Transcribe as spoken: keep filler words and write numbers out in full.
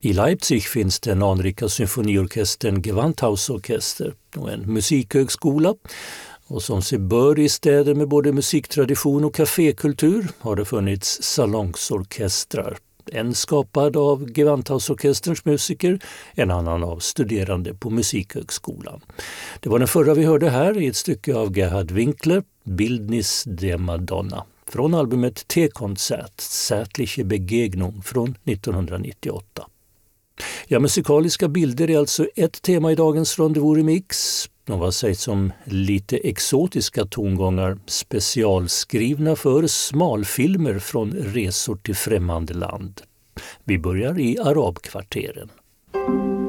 I Leipzig finns den anrika symfoniorkestern Gewandhausorchester och en musikhögskola. Och som sig bör i städer med både musiktradition och kafékultur har det funnits salongsorkestrar. En skapad av Gewandhausorkesterns musiker, en annan av studerande på musikhögskolan. Det var den förra vi hörde här i ett stycke av Gerhard Winkler, Bildnis der Madonna, från albumet T-Konzert, Zärtliche Begegnung från nittonhundranittioåtta. Ja, musikaliska bilder är alltså ett tema i dagens Rondevous-remix. Och vad sägs om lite exotiska tongångar, specialskrivna för smalfilmer från resor till främmande land. Vi börjar i arabkvarteren.